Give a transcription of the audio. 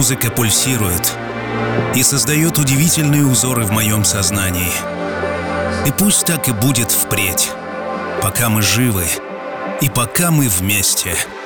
музыка пульсирует и создает удивительные узоры в моем сознании. И пусть так и будет впредь, пока мы живы и пока мы вместе.